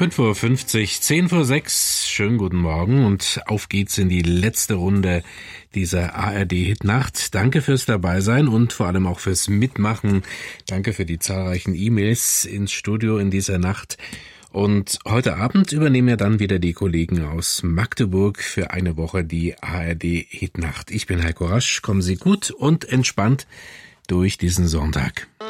5:50 Uhr, 10 vor 6. Schönen guten Morgen und auf geht's in die letzte Runde dieser ARD-Hitnacht. Danke fürs Dabeisein und vor allem auch fürs Mitmachen. Danke für die zahlreichen E-Mails ins Studio in dieser Nacht. Und heute Abend übernehmen ja dann wieder die Kollegen aus Magdeburg für eine Woche die ARD-Hitnacht. Ich bin Heiko Rasch. Kommen Sie gut und entspannt durch diesen Sonntag.